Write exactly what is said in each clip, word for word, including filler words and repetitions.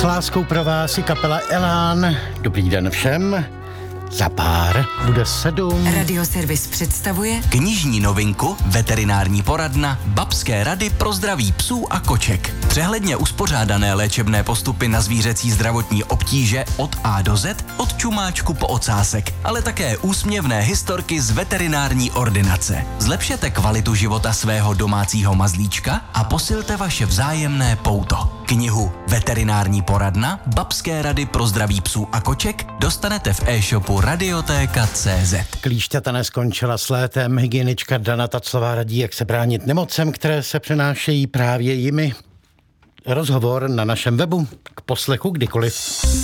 S láskou pro vás i kapela Elán. Dobrý den všem. Za pár bude sedm. Radioservis představuje knižní novinku, veterinární poradna, babské rady pro zdraví psů a koček. Přehledně uspořádané léčebné postupy na zvířecí zdravotní obtíže od A do Z, od čumáčku po ocásek, ale také úsměvné historky z veterinární ordinace. Zlepšete kvalitu života svého domácího mazlíčka a posilte vaše vzájemné pouto. Knihu Veterinární poradna, babské rady pro zdraví psů a koček dostanete v e-shopu radiotéka tečka cé zet. Klíšťata neskončila s létem. Hygienička Dana Taclová radí, jak se bránit nemocem, které se přenášejí právě jimi. Rozhovor na našem webu k poslechu kdykoliv.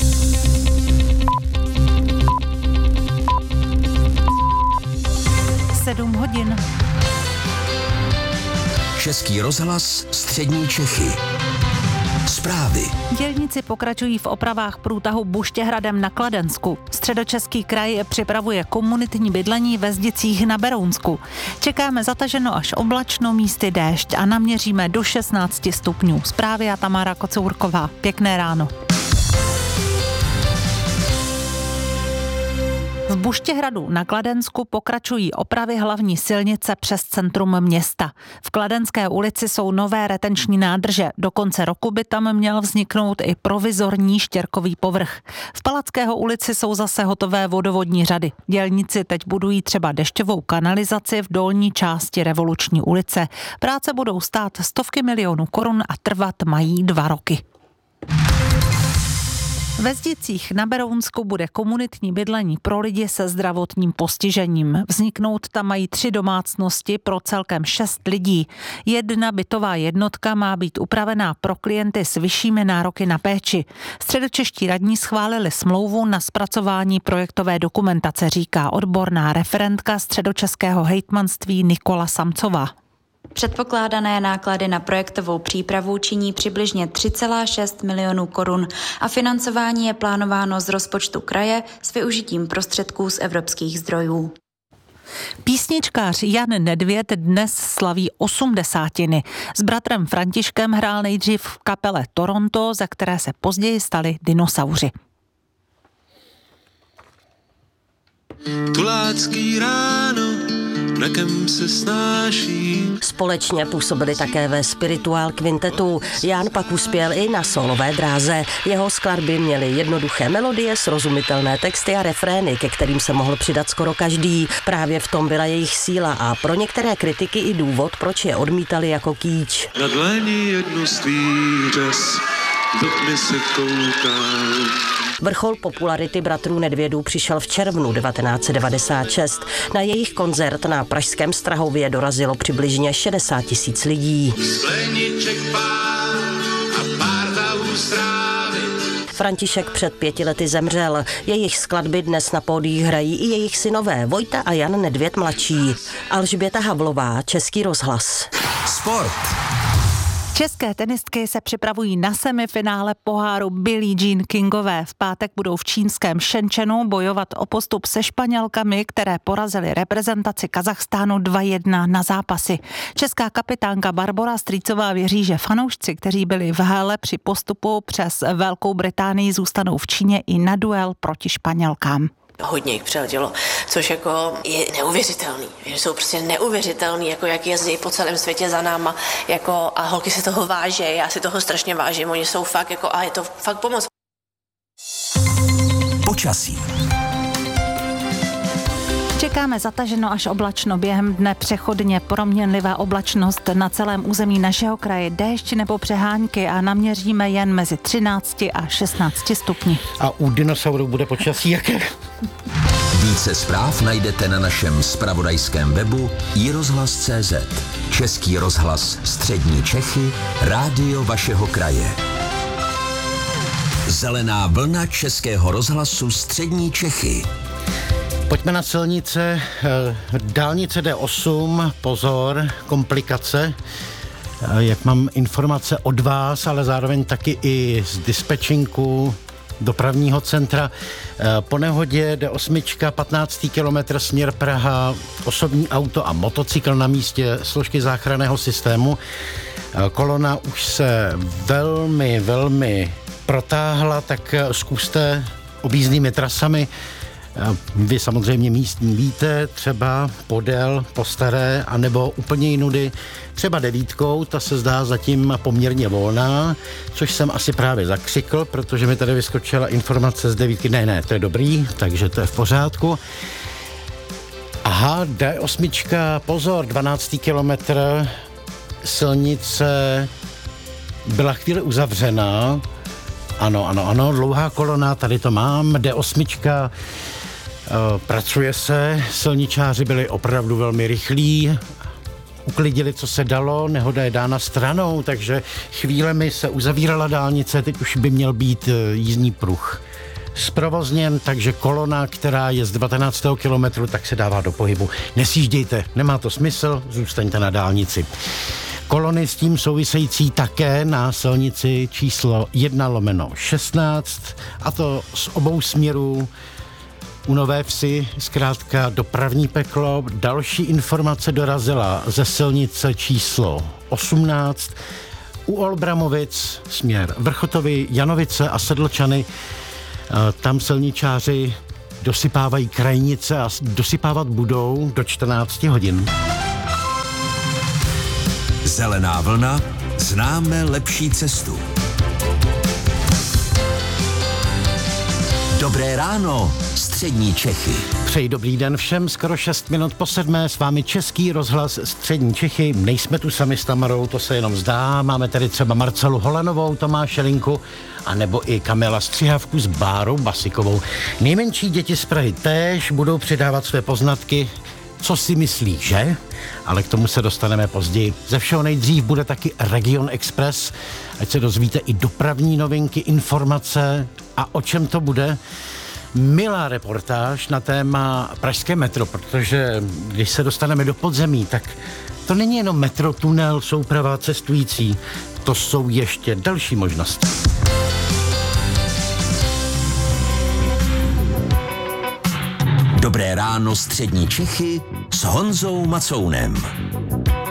sedm hodin. Český rozhlas, střední Čechy. Zprávy. Dělníci pokračují v opravách průtahu Buštěhradem na Kladensku. Středočeský kraj připravuje komunitní bydlení ve Zdicích na Berounsku. Čekáme zataženo až oblačno, místy déšť a naměříme do šestnáct stupňů. Zprávy a Tamara Kocourková. Pěkné ráno. V Buštěhradu na Kladensku pokračují opravy hlavní silnice přes centrum města. V Kladenské ulici jsou nové retenční nádrže. Do konce roku by tam měl vzniknout i provizorní štěrkový povrch. V Palackého ulici jsou zase hotové vodovodní řady. Dělníci teď budují třeba dešťovou kanalizaci v dolní části Revoluční ulice. Práce budou stát stovky milionů korun a trvat mají dva roky. Ve Zdicích na Berounsku bude komunitní bydlení pro lidi se zdravotním postižením. Vzniknout tam mají tři domácnosti pro celkem šest lidí. Jedna bytová jednotka má být upravená pro klienty s vyššími nároky na péči. Středočeští radní schválili smlouvu na zpracování projektové dokumentace, říká odborná referentka středočeského hejtmanství Nikola Samcová. Předpokládané náklady na projektovou přípravu činí přibližně tři celá šest milionů korun a financování je plánováno z rozpočtu kraje s využitím prostředků z evropských zdrojů. Písničkář Jan Nedvěd dnes slaví osmdesátiny. S bratrem Františkem hrál nejdřív v kapele Toronto, ze které se později stali Dinosauři. Tulácký ráno, mrakem se snáší. Společně působili také ve Spirituál kvintetu. Jan pak uspěl i na solové dráze. Jeho skladby měly jednoduché melodie, srozumitelné texty a refrény, ke kterým se mohl přidat skoro každý. Právě v tom byla jejich síla a pro některé kritiky i důvod, proč je odmítali jako kýč. Na dlani jednu stvířes, do tmy se koukám. Vrchol popularity bratrů Nedvědů přišel v červnu devatenáct set devadesát šest. Na jejich koncert na pražském Strahově dorazilo přibližně šedesát tisíc lidí. František před pěti lety zemřel. Jejich skladby dnes na pódiích hrají i jejich synové Vojta a Jan Nedvěd mladší. Alžběta Havlová, Český rozhlas. Sport. České tenistky se připravují na semifinále poháru Billie Jean Kingové. V pátek budou v čínském Shenzhenu bojovat o postup se Španělkami, které porazily reprezentaci Kazachstánu dva jedna na zápasy. Česká kapitánka Barbora Strýcová věří, že fanoušci, kteří byli v hále při postupu přes Velkou Británii, zůstanou v Číně i na duel proti Španělkám. Hodně jich přiletělo, což jako je neuvěřitelný, že jsou prostě neuvěřitelný, jako jak jezdí po celém světě za náma, jako a holky si toho váží, já si toho strašně vážím, oni jsou fakt jako a je to fakt pomoc. Počasí. Čekáme zataženo až oblačno, během dne přechodně proměnlivá oblačnost na celém území našeho kraje, déšť nebo přehánky a naměříme jen mezi třinácti a šestnácti stupni. A u dinosaurů bude počasí jaké? Více zpráv najdete na našem zpravodajském webu i rozhlas tečka cé zet. Český rozhlas, střední Čechy, rádio vašeho kraje. Zelená vlna Českého rozhlasu, střední Čechy. Pojďme na silnice. Dálnice D osm, pozor, komplikace. Jak mám informace od vás, ale zároveň taky i z dispečinku dopravního centra. Po nehodě D osm, patnáctý kilometr směr Praha, osobní auto a motocykl na místě složky záchranného systému. Kolona už se velmi, velmi protáhla, tak zkuste objízdnými trasami. Vy samozřejmě místní víte, třeba podél, po staré, anebo úplně jinudy, třeba devítkou, ta se zdá zatím poměrně volná, což jsem asi právě zakřikl, protože mi tady vyskočila informace z devítky, ne, ne, to je dobrý, takže to je v pořádku. Aha, D osm, pozor, dvanáctý kilometr, silnice byla chvíli uzavřená, ano, ano, ano, dlouhá kolona, tady to mám, D osm, pracuje se, silničáři byli opravdu velmi rychlí, uklidili, co se dalo, nehoda je dána stranou, takže chvílemi se uzavírala dálnice, teď už by měl být jízdní pruh zprovozněn, takže kolona, která je z devatenáctého kilometru, tak se dává do pohybu. Nesjíždějte, nemá to smysl, zůstaňte na dálnici. Kolony s tím související také na silnici číslo jedna lomeno šestnáct, a to z obou směrů. U Nové Vsi zkrátka dopravní peklo. Další informace dorazila ze silnice číslo osmnáct. U Olbramovic směr Vrchotovy, Janovice a Sedlčany. Tam silničáři dosypávají krajnice a dosypávat budou do čtrnácti hodin. Zelená vlna, známe lepší cestu. Dobré ráno, střední Čechy. Přeji dobrý den všem, skoro šest minut po sedmé, s vámi Český rozhlas střední Čechy. Nejsme tu sami s Tamarou, to se jenom zdá. Máme tady třeba Marcelu Holanovou, Tomáše Linku, a nebo i Kamila Střihavku s Bárou Basikovou. Nejmenší děti z Prahy též budou přidávat své poznatky, co si myslí, že? Ale k tomu se dostaneme později. Ze všeho nejdřív bude taky Region Express, ať se dozvíte i dopravní novinky, informace. A o čem to bude? Milá reportáž na téma pražské metro, protože když se dostaneme do podzemí, tak to není jenom metro, tunel, souprava, cestující. To jsou ještě další možnosti. Dobré ráno, střední Čechy s Honzou Macounem.